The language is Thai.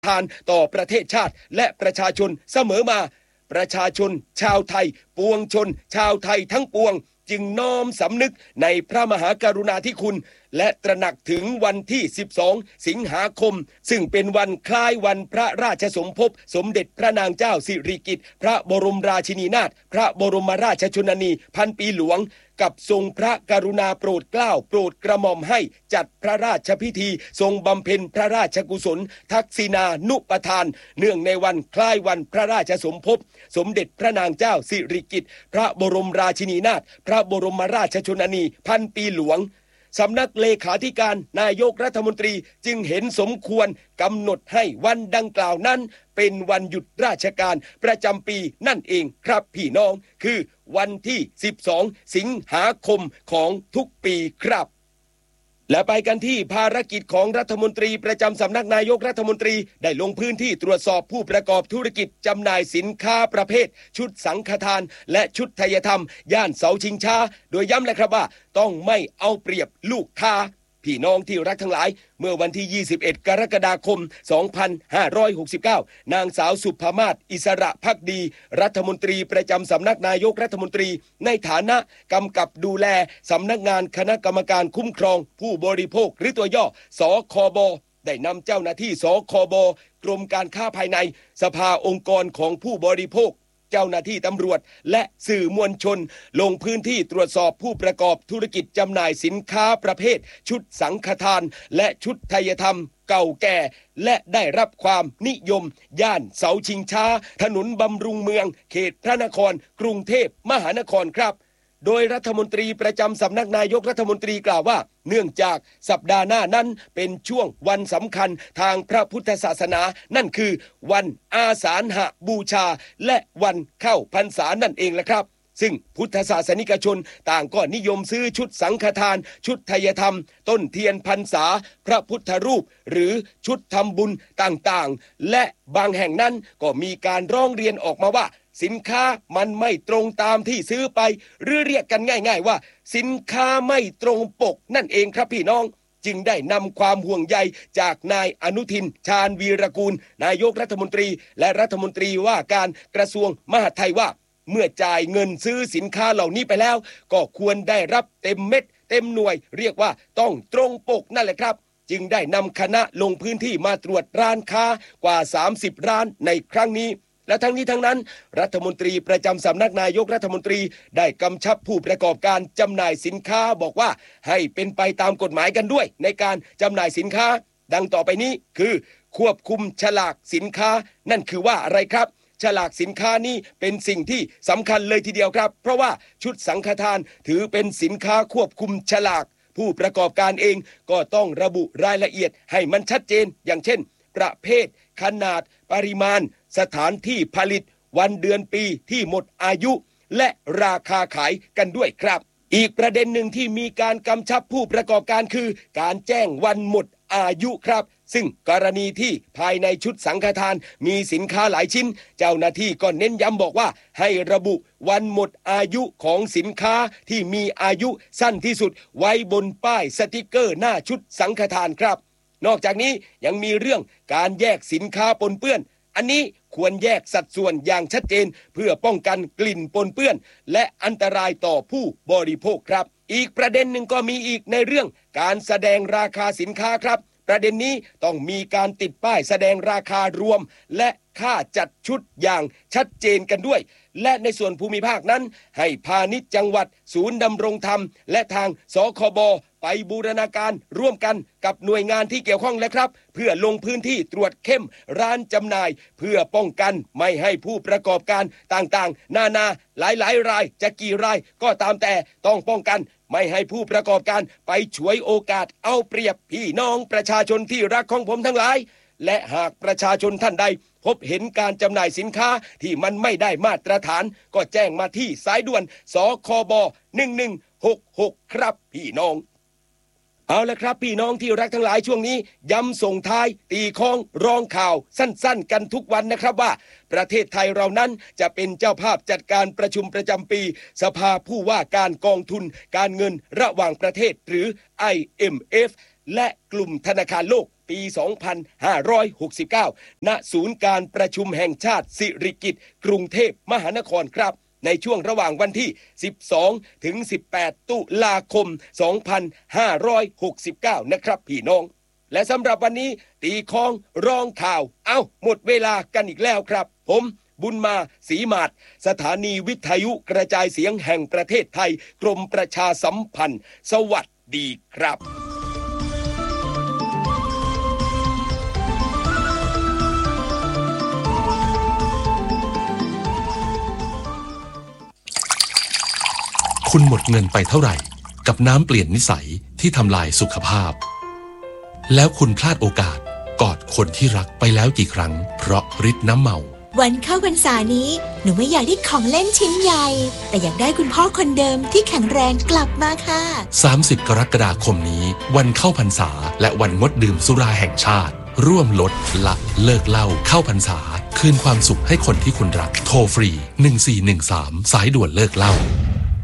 ทานต่อประเทศชาติและประชาชนเสมอมาประชาชนชาวไทยปวงชนชาวไทยทั้งปวงจึงน้อมสำนึกในพระมหากรุณาธิคุณและตระหนักถึงวันที่12สิงหาคมซึ่งเป็นวันคล้ายวันพระราชสมภพสมเด็จพระนางเจ้าสิริกิติ์พระบรมราชินีนาถพระบรมราชชนนีพันปีหลวงกับทรงพระกรุณาโปรดเกล้าโปรดกระหม่อมให้จัดพระราชพิธีทรงบำเพ็ญพระราชกุศลทักษิณานุปทานเนื่องในวันคล้ายวันพระราชสมภพสมเด็จพระนางเจ้าสิริกิติ์พระบรมราชินีนาถพระบรมราชชนนีพันปีหลวงสำนักเลขาธิการนายกรัฐมนตรีจึงเห็นสมควรกำหนดให้วันดังกล่าวนั้นเป็นวันหยุดราชการประจำปีนั่นเองครับพี่น้องคือวันที่12สิงหาคมของทุกปีครับและไปกันที่ภารกิจของรัฐมนตรีประจำสำนักนายกรัฐมนตรีได้ลงพื้นที่ตรวจสอบผู้ประกอบธุรกิจจำหน่ายสินค้าประเภทชุดสังฆทานและชุดไทยธรรมย่านเสาชิงช้าโดยย้ำเลยครับว่าต้องไม่เอาเปรียบลูกค้าพี่น้องที่รักทั้งหลายเมื่อวันที่21กรกฎาคม2569นางสาวสุภมาศอิสระภักดีรัฐมนตรีประจำสำนักนายกรัฐมนตรีในฐานะกำกับดูแลสำนักงานคณะกรรมการคุ้มครองผู้บริโภคหรือตัวย่อสคบได้นำเจ้าหน้าที่สคบกรมการค้าภายในสภาองค์กรของผู้บริโภคเจ้าหน้าที่ตำรวจและสื่อมวลชนลงพื้นที่ตรวจสอบผู้ประกอบธุรกิจจำหน่ายสินค้าประเภทชุดสังฆทานและชุดไทยธรรมเก่าแก่และได้รับความนิยมย่านเสาชิงช้าถนนบำรุงเมืองเขตพระนครกรุงเทพมหานครครับโดยรัฐมนตรีประจำสำนักนายกรัฐมนตรีกล่าวว่าเนื่องจากสัปดาห์หน้านั้นเป็นช่วงวันสำคัญทางพระพุทธศาสนานั่นคือวันอาสาฬหบูชาและวันเข้าพรรษานั่นเองแหละครับซึ่งพุทธศาสนิกชนต่างก็นิยมซื้อชุดสังฆทานชุดไทยธรรมต้นเทียนพรรษาพระพุทธรูปหรือชุดทำบุญต่างๆและบางแห่งนั้นก็มีการร้องเรียนออกมาว่าสินค้ามันไม่ตรงตามที่ซื้อไปหรือเรียกกันง่ายๆว่าสินค้าไม่ตรงปกนั่นเองครับพี่น้องจึงได้นำความห่วงใยจากนายอนุทินชาญวีรกูลนายกรัฐมนตรีและรัฐมนตรีว่าการกระทรวงมหาดไทยว่าเมื่อจ่ายเงินซื้อสินค้าเหล่านี้ไปแล้วก็ควรได้รับเต็มเม็ดเต็มหน่วยเรียกว่าต้องตรงปกนั่นแหละครับจึงได้นำคณะลงพื้นที่มาตรวจร้านค้ากว่า30ร้านในครั้งนี้และทั้งนี้ทั้งนั้นรัฐมนตรีประจำสำนักนายกรัฐมนตรีได้กำชับผู้ประกอบการจำหน่ายสินค้าบอกว่าให้เป็นไปตามกฎหมายกันด้วยในการจำหน่ายสินค้าดังต่อไปนี้คือควบคุมฉลากสินค้านั่นคือว่าอะไรครับฉลากสินค้านี้เป็นสิ่งที่สำคัญเลยทีเดียวครับเพราะว่าชุดสังฆทานถือเป็นสินค้าควบคุมฉลากผู้ประกอบการเองก็ต้องระบุรายละเอียดให้มันชัดเจนอย่างเช่นประเภทขนาดปริมาณสถานที่ผลิตวันเดือนปีที่หมดอายุและราคาขายกันด้วยครับอีกประเด็นหนึ่งที่มีการกำชับผู้ประกอบการคือการแจ้งวันหมดอายุครับซึ่งกรณีที่ภายในชุดสังฆทานมีสินค้าหลายชิ้นเจ้าหน้าที่ก็เน้นย้ำบอกว่าให้ระบุวันหมดอายุของสินค้าที่มีอายุสั้นที่สุดไว้บนป้ายสติกเกอร์หน้าชุดสังฆทานครับนอกจากนี้ยังมีเรื่องการแยกสินค้าปนเปื้อนอันนี้ควรแยกสัดส่วนอย่างชัดเจนเพื่อป้องกันกลิ่นปนเปื้อนและอันตรายต่อผู้บริโภคครับอีกประเด็นหนึ่งก็มีอีกในเรื่องการแสดงราคาสินค้าครับประเด็นนี้ต้องมีการติดป้ายแสดงราคารวมและค่าจัดชุดอย่างชัดเจนกันด้วยและในส่วนภูมิภาคนั้นให้พาณิชย์จังหวัดศูนย์ดำรงธรรมและทางสคบไปบูรณาการร่วมกันกับหน่วยงานที่เกี่ยวข้องแล้วครับเพื่อลงพื้นที่ตรวจเข้มร้านจำหน่ายเพื่อป้องกันไม่ให้ผู้ประกอบการต่างๆนาหลายรายจะกี่รายก็ตามแต่ต้องป้องกันไม่ให้ผู้ประกอบการไปฉวยโอกาสเอาเปรียบพี่น้องประชาชนที่รักของผมทั้งหลายและหากประชาชนท่านใดพบเห็นการจำหน่ายสินค้าที่มันไม่ได้มาตรฐานก็แจ้งมาที่สายด่วนสคบ1166ครับพี่น้องเอาละครับพี่น้องที่รักทั้งหลายช่วงนี้ย้ำส่งท้ายตีค้องร้องข่าวสั้นๆกันทุกวันนะครับว่าประเทศไทยเรานั้นจะเป็นเจ้าภาพจัดการประชุมประจำปีสภาผู้ว่าการกองทุนการเงินระหว่างประเทศหรือ IMF และกลุ่มธนาคารโลกปี 2569 ณ ศูนย์การประชุมแห่งชาติสิริกิติ์กรุงเทพมหานครครับในช่วงระหว่างวันที่ 12 ถึง 18 ตุลาคม 2569 นะครับพี่น้องและสำหรับวันนี้ตีคองร้องข่าวหมดเวลากันอีกแล้วครับผมบุญมาศรีมาศสถานีวิทยุกระจายเสียงแห่งประเทศไทยกรมประชาสัมพันธ์สวัสดีครับคุณหมดเงินไปเท่าไหร่กับน้ำเปลี่ยนนิสัยที่ทำลายสุขภาพแล้วคุณพลาดโอกาสกอดคนที่รักไปแล้วกี่ครั้งเพราะฤทธิ์น้ำเมาวันเข้าพรรษานี้หนูไม่อยากได้ของเล่นชิ้นใหญ่แต่อยากได้คุณพ่อคนเดิมที่แข็งแรงกลับมาค่ะ 30 กรกฎาคมนี้วันเข้าพรรษาและวันงดดื่มสุราแห่งชาติร่วมลดละเลิกเหล้าเข้าพรรษาคืนความสุขให้คนที่คุณรักโทรฟรี1413สายด่วนเลิกเหล้า